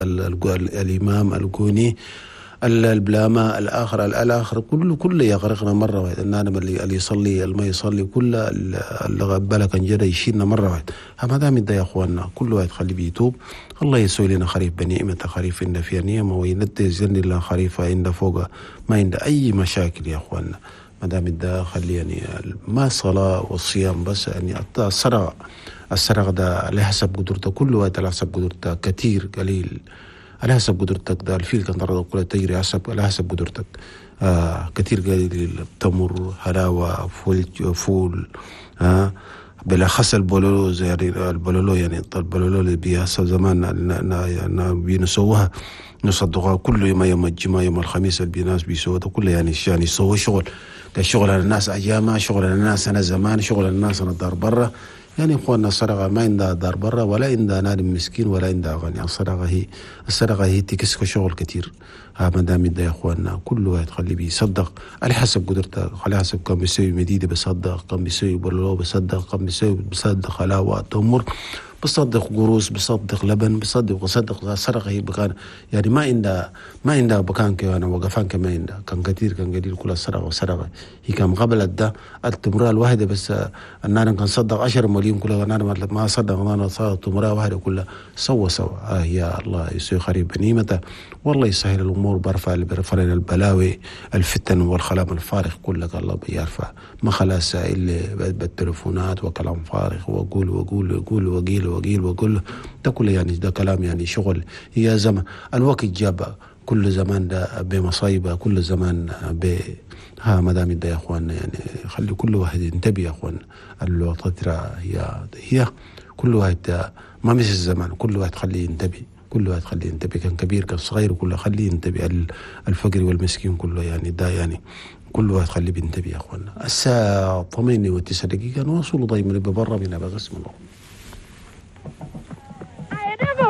الإمام القوني البلامة الآخر كله يغرقنا مرة واحدة. النادم اللي يصلي ما يصلي كله اللي قبله كان جدا يشيلنا مرة واحدة. ما دام ده يا أخواننا كل واحد خلي بيتوب. الله يسوي لنا خريف بنعمة، خريف إن فيها نعمة، وينتزل لنا خريف إن فوق ما عند أي مشاكل يا أخواننا. ما دام ده خلي يعني ما صلاة والصيام بس، يعني السرقة ده على حسب قدرته، كل واحد على حسب قدرته، كتير قليل على حسب قدرتك. ده الفيل كان ترى كلها تجري على حسب قدرتك. كتير قليل، تمر، حلاوة، فول بالأخص البولولو، يعني البولولو، يعني البولولو اللي بيحصل زمان بينسووها نصدقها كل يوم الجمعة، يوم الخميس الناس بيسووا ده كله، يعني يسووا شغل. ده شغل الناس أيامها، شغل الناس أنا زمان، شغل الناس أنا دار برا. يعني اخواننا الصدقه ما عندها دار برا، ولا عندها نادم مسكين، ولا عندها غني. الصدقه هي تكسك شغل كتير. ما دام ده يا اخواننا كل واحد خليه بيصدق على حسب قدرته، على حسب كم بيسوي مديده بصدق، كم بيسوي بلولو بصدق، كم بيسوي بصدق حلاوه تمر، بصدق قروس، بصدق لبن، بصدق الصدقه هي بكان. يعني ما عندها بكان كمان وقفان، كما عندها كان كتير كان قليل. كل الصدقه هي كان قبل ده التمره الواحده بس. الناس كان صدق 10 مليون كلها، الناس ما صدق، انا صدق تمره واحده كلها سوا. يا الله يسوي خريب بنيمته، والله يسهل الامور، برفع لنا البلاوي، الفتن والكلام الفارغ كله الله بيرفع. ما خلاص الا بالتلفونات وكلام فارغ، واقول ده كله، يعني ده كلام يعني شغل. هي زمن الوقت جاب كل زمان ده بمصايبه، كل زمان ما دام ده يا اخوان، يعني خلي كل واحد ينتبه يا اخوان. الوقت هي كل واحد ما مش الزمان، كل واحد خليه ينتبه، كل واحد خليه ينتبه، كان كبير كان صغير كله خليه ينتبه. الفقير والمسكين كله، يعني ده يعني كل واحد خليه بينتبه يا اخوانا. الساعة 8:09 نواصل ضيمنا ببرة من أبا قسم الله.